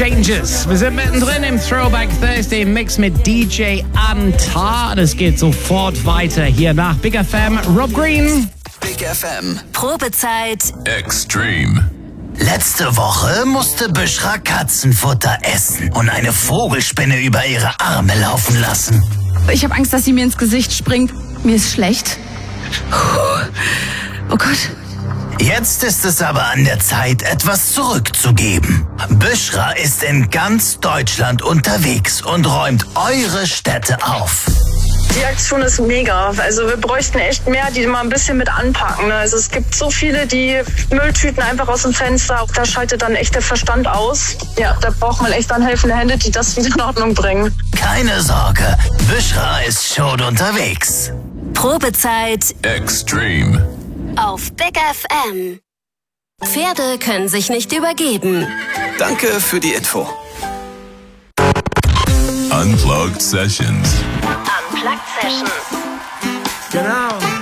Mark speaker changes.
Speaker 1: Changes. Wir sind mittendrin im Throwback Thursday Mix mit DJ Antar. Es geht sofort weiter hier nach Big FM. Rob Green.
Speaker 2: Big FM.
Speaker 3: Probezeit
Speaker 4: Extreme.
Speaker 2: Letzte Woche musste Büschra Katzenfutter essen und eine Vogelspinne über ihre Arme laufen lassen.
Speaker 5: Ich habe Angst, dass sie mir ins Gesicht springt. Mir ist schlecht. Oh Gott.
Speaker 2: Jetzt ist es aber an der Zeit, etwas zurückzugeben. Büschra ist in ganz Deutschland unterwegs und räumt eure Städte auf.
Speaker 6: Die Aktion ist mega. Also wir bräuchten echt mehr, die mal ein bisschen mit anpacken. Also es gibt so viele, die Mülltüten einfach aus dem Fenster. Da schaltet dann echt der Verstand aus. Ja, da braucht man echt dann helfende Hände, die das wieder in Ordnung bringen.
Speaker 2: Keine Sorge, Büschra ist schon unterwegs.
Speaker 3: Probezeit
Speaker 4: Extreme.
Speaker 3: auf Big FM. Pferde können sich nicht übergeben.
Speaker 7: Danke für die Info.
Speaker 4: Unplugged Sessions.
Speaker 3: Unplugged Sessions.
Speaker 1: Genau.